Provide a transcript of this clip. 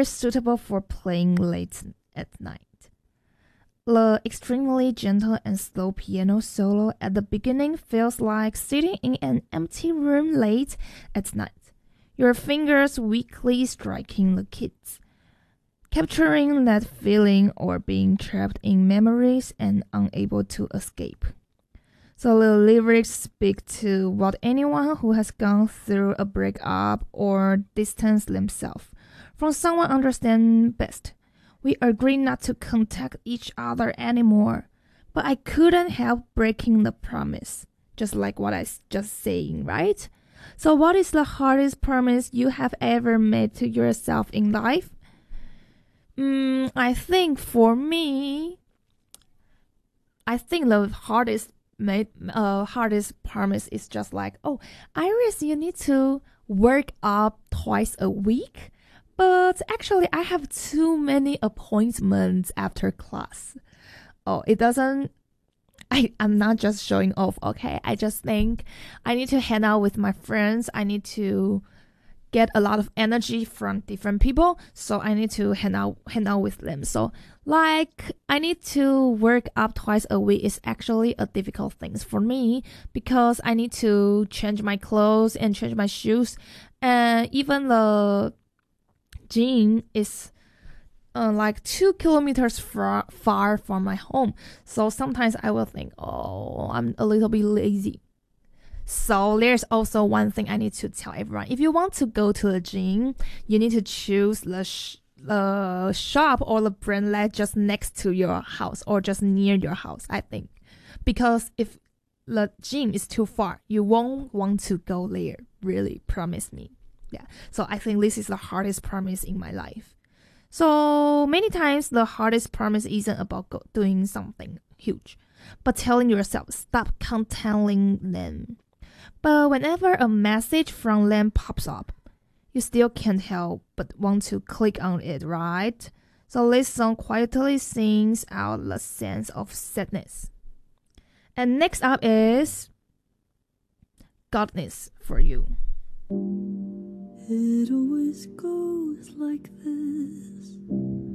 very suitable for playing late at night. The extremely gentle and slow piano solo at the beginning feels like sitting in an empty room late at night, your fingers weakly striking the keys, capturing that feeling or being trapped in memories and unable to escape. So the lyrics speak to what anyone who has gone through a breakup or distanced themselves from someone understands best. We agreed not to contact each other anymore, but I couldn't help breaking the promise, just like what I just saying, right? So what is the hardest promise you have ever made to yourself in life? I think for me, the hardest promise is just like, oh, Iris, you need to work out twice a week. But actually, I have too many appointments after class. Oh, it doesn't. I'm not just showing off, okay? I just think I need to hang out with my friends. I need to get a lot of energy from different people. So I need to hang out with them. So like I need to work up twice a week is actually a difficult thing for me because I need to change my clothes and change my shoes. And even the gym is like 2 kilometers far from my home. So sometimes I will think, oh, I'm a little bit lazy. So there's also one thing I need to tell everyone. If you want to go to the gym, you need to choose the shop or the brand that's just next to your house or just near your house, I think. Because if the gym is too far, you won't want to go there. Really, promise me. Yeah. So I think this is the hardest promise in my life. So many times the hardest promise isn't about doing something huge, but telling yourself, stop counting them. But whenever a message from them pops up, you still can't help but want to click on it, right? So this song quietly sings out the sense of sadness. And next up is Godness for You. It always goes like this.